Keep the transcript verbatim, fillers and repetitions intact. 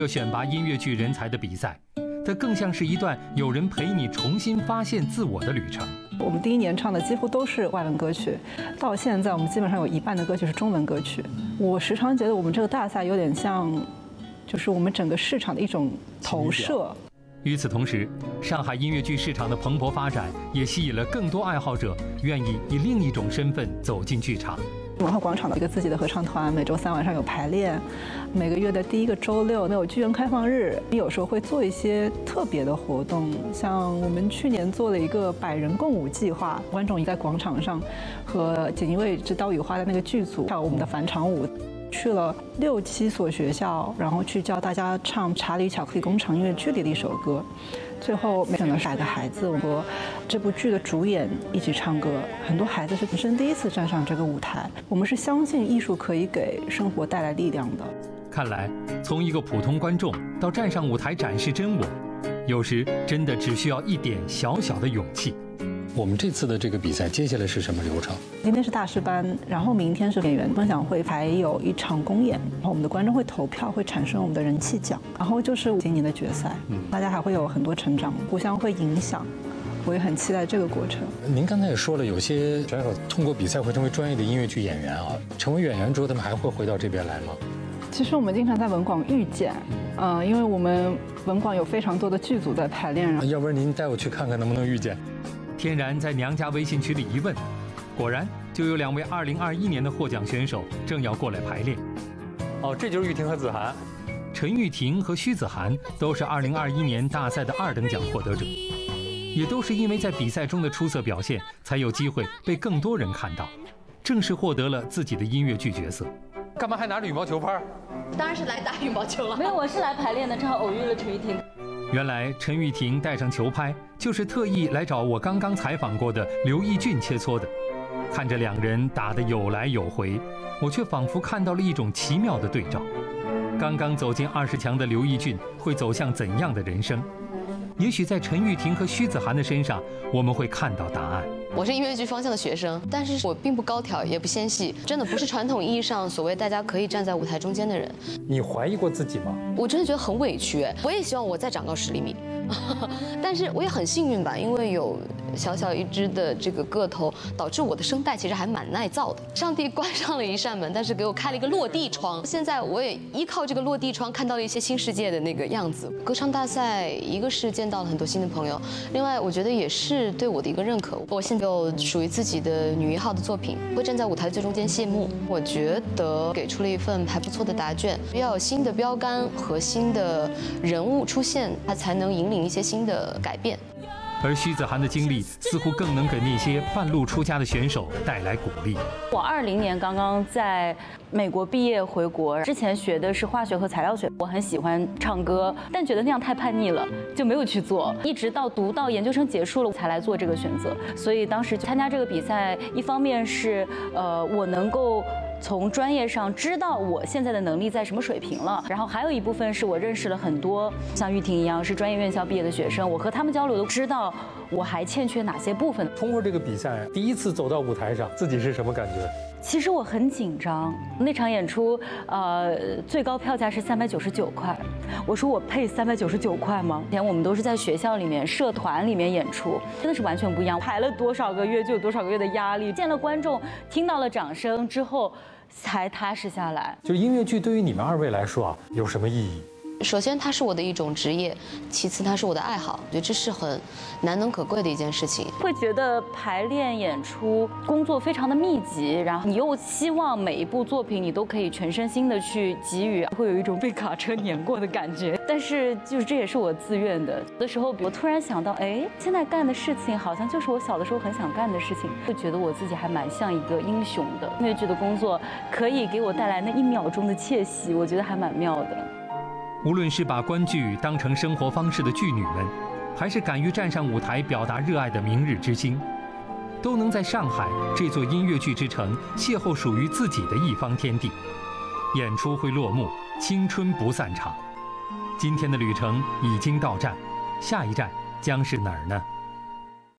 个选拔音乐剧人才的比赛，它更像是一段有人陪你重新发现自我的旅程。 我们第一年唱的几乎都是外文歌曲，到现在我们基本上有一半的歌曲是中文歌曲。我时常觉得我们这个大赛有点像，就是我们整个市场的一种投射。 与此同时，上海音乐剧市场的蓬勃发展也吸引了更多爱好者愿意以另一种身份走进剧场。 文化广场的一个自己的合唱团，每周三晚上有排练，每个月的第一个周六有剧院开放日，有时候会做一些特别的活动，像我们去年做了一个百人共舞计划，观众在广场上和锦衣卫之刀与花的那个剧组跳我们的返场舞。去了六七所学校，然后去教大家唱《查理巧克力工厂》音乐剧里的一首歌。最后选了百个孩子，我和这部剧的主演一起唱歌，很多孩子是人生第一次站上这个舞台。我们是相信艺术可以给生活带来力量的。 看来，从一个普通观众到站上舞台展示真我，有时真的只需要一点小小的勇气。 我们这次的这个比赛接下来是什么流程？ 今天是大师班，然后明天是演员分享会，还有一场公演。然后我们的观众会投票，会产生我们的人气奖。然后就是今年的决赛，大家还会有很多成长，互相会影响。我也很期待这个过程。 您刚才也说了，有些选手通过比赛会成为专业的音乐剧演员啊。成为演员之后，他们还会回到这边来吗？ 其实我们经常在文广遇见，嗯、呃，因为我们文广有非常多的剧组在排练。 要不然您带我去看看能不能遇见。 天然在娘家微信群里一问，果然就有两位二零二一年的获奖选手正要过来排练。 哦，这就是玉婷和子涵。 陈玉婷和徐子涵都是二零二一年大赛的二等奖获得者，也都是因为在比赛中的出色表现，才有机会被更多人看到，正式获得了自己的音乐剧角色。 干嘛还拿着羽毛球拍？ 当然是来打羽毛球了。 没有，我是来排练的，正好偶遇了陈玉婷。 原来陈玉婷带上球拍，就是特意来找我刚刚采访过的刘奕俊切磋的。看着两人打得有来有回，我却仿佛看到了一种奇妙的对照。刚刚走进二十强的刘奕俊会走向怎样的人生？也许在陈玉婷和徐子涵的身上，我们会看到答案。 我是音乐剧方向的学生，但是我并不高挑，也不纤细，真的不是传统意义上所谓大家可以站在舞台中间的人。 你怀疑过自己吗？ 我真的觉得很委屈，我也希望我再长高十厘米，但是我也很幸运吧，因为有小小一只的这个个头，导致我的声带其实还蛮耐造的。上帝关上了一扇门，但是给我开了一个落地窗。现在我也依靠这个落地窗看到了一些新世界的那个样子。歌唱大赛，一个是见到了很多新的朋友，另外我觉得也是对我的一个认可。我现在有属于自己的女一号的作品，会站在舞台最中间谢幕。我觉得给出了一份还不错的答卷，要有新的标杆和新的人物出现，它才能引领一些新的改变。 而徐子涵的经历似乎更能给那些半路出家的选手带来鼓励。 我二零年刚刚在美国毕业回国，之前学的是化学和材料学，我很喜欢唱歌，但觉得那样太叛逆了，就没有去做。一直到读到研究生结束了，才来做这个选择。所以当时参加这个比赛，一方面是呃我能够从专业上知道我现在的能力在什么水平了，然后还有一部分是我认识了很多像玉婷一样是专业院校毕业的学生，我和他们交流都知道我还欠缺哪些部分。 通过这个比赛，第一次走到舞台上，自己是什么感觉？ 其实我很紧张，那场演出，呃，最高票价是三百九十九块。我说我配三百九十九块吗？以前我们都是在学校里面、社团里面演出，真的是完全不一样。排了多少个月就有多少个月的压力，见了观众，听到了掌声之后，才踏实下来。 就音乐剧对于你们二位来说啊，有什么意义？ 首先，它是我的一种职业；其次，它是我的爱好。我觉得这是很难能可贵的一件事情。 会觉得排练、演出工作非常的密集，然后你又希望每一部作品你都可以全身心的去给予，会有一种被卡车碾过的感觉。但是，就是这也是我自愿的。有的时候，我突然想到，哎，现在干的事情好像就是我小的时候很想干的事情，会觉得我自己还蛮像一个英雄的。音乐剧的工作可以给我带来那一秒钟的窃喜，我觉得还蛮妙的。 无论是把观剧当成生活方式的剧女们，还是敢于站上舞台表达热爱的明日之星，都能在上海这座音乐剧之城邂逅属于自己的一方天地。演出会落幕，青春不散场。今天的旅程已经到站，下一站将是哪儿呢？